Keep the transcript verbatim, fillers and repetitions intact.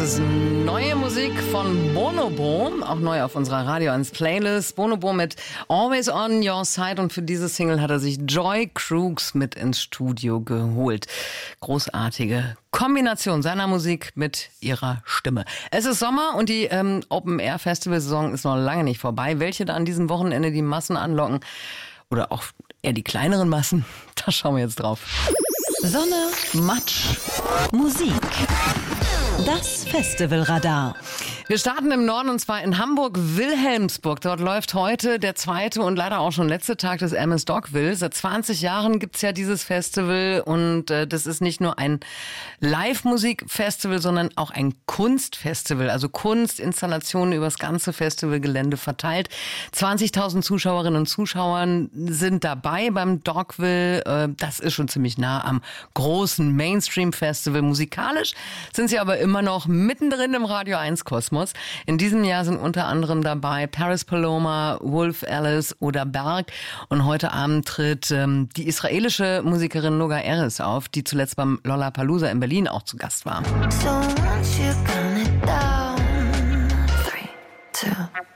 ist neue Musik von Bonobo, auch neu auf unserer Radio eins Playlist. Bonobo mit Always on Your Side, und für diese Single hat er sich Joy Crooks mit ins Studio geholt. Großartige Kombination seiner Musik mit ihrer Stimme. Es ist Sommer und die ähm, Open-Air-Festival-Saison ist noch lange nicht vorbei. Welche da an diesem Wochenende die Massen anlocken oder auch eher die kleineren Massen, da schauen wir jetzt drauf. Sonne, Matsch, Musik. Das Festivalradar. Wir starten im Norden, und zwar in Hamburg-Wilhelmsburg. Dort läuft heute der zweite und leider auch schon letzte Tag des M S Dogville. Seit zwanzig Jahren gibt's ja dieses Festival, und äh, das ist nicht nur ein Live-Musik-Festival, sondern auch ein Kunstfestival. Also Kunstinstallationen über das ganze Festivalgelände verteilt. zwanzigtausend Zuschauerinnen und Zuschauer sind dabei beim Dogville. Äh, das ist schon ziemlich nah am großen Mainstream-Festival. Musikalisch sind sie aber immer noch mittendrin im Radio eins Kosmos. In diesem Jahr sind unter anderem dabei Paris Paloma, Wolf Alice oder Berg. Und heute Abend tritt ähm, die israelische Musikerin Noga Erez auf, die zuletzt beim Lollapalooza in Berlin auch zu Gast war. So once you count it down, three, two